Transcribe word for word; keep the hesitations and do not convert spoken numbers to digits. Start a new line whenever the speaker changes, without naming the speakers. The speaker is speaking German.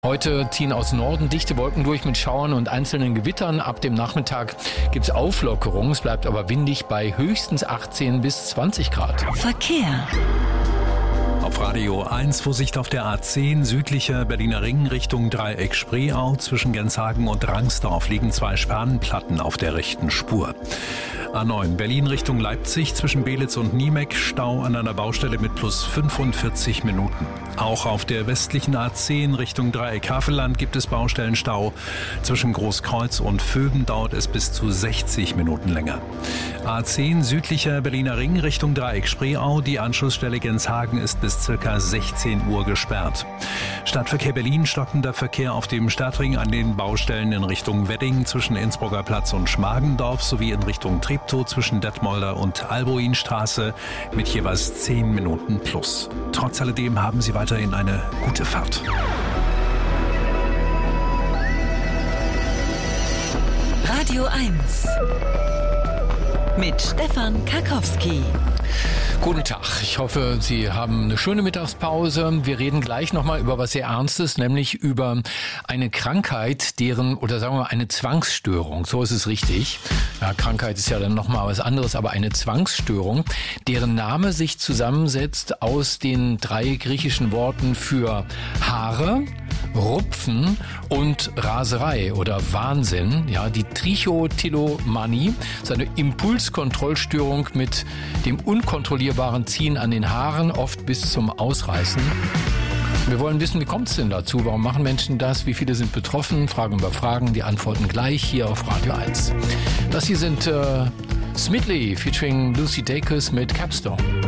Heute ziehen aus Norden dichte Wolken durch mit Schauern und einzelnen Gewittern. Ab dem Nachmittag gibt es Auflockerung. Es bleibt aber windig bei höchstens achtzehn bis zwanzig Grad.
Verkehr.
Auf Radio eins Vorsicht auf der A zehn, südlicher Berliner Ring Richtung Dreieck-Spreeau. Zwischen Genshagen und Rangsdorf liegen zwei Spanplatten auf der rechten Spur. A neun Berlin Richtung Leipzig zwischen Belitz und Niemek, Stau an einer Baustelle mit plus fünfundvierzig Minuten. Auch auf der westlichen A zehn Richtung Dreieck-Havelland gibt es Baustellenstau. Zwischen Großkreuz und Vögen dauert es bis zu sechzig Minuten länger. A zehn südlicher Berliner Ring Richtung Dreieck-Spreeau. Die Anschlussstelle Genshagen ist bis circa sechzehn Uhr gesperrt. Stadtverkehr Berlin, stockender Verkehr auf dem Stadtring an den Baustellen in Richtung Wedding zwischen Innsbrucker Platz und Schmargendorf sowie in Richtung Treptow zwischen Detmolder und Alboinstraße mit jeweils zehn Minuten plus. Trotz alledem haben Sie weiterhin eine gute Fahrt.
Radio eins mit Stefan Karkowski.
Guten Tag, ich hoffe, Sie haben eine schöne Mittagspause. Wir reden gleich nochmal über was sehr Ernstes, nämlich über eine Krankheit, deren, oder sagen wir mal, eine Zwangsstörung, so ist es richtig. Ja, Krankheit ist ja dann nochmal was anderes, aber eine Zwangsstörung, deren Name sich zusammensetzt aus den drei griechischen Worten für Haare, Rupfen und Raserei oder Wahnsinn. Ja, die Trichotillomanie ist eine Impulskontrollstörung mit dem unkontrollierbaren Ziehen an den Haaren, oft bis zum Ausreißen. Wir wollen wissen, wie kommt es denn dazu? Warum machen Menschen das? Wie viele sind betroffen? Fragen über Fragen, die Antworten gleich hier auf Radio eins. Das hier sind äh, Smidley featuring Lucy Dacus mit Capstone.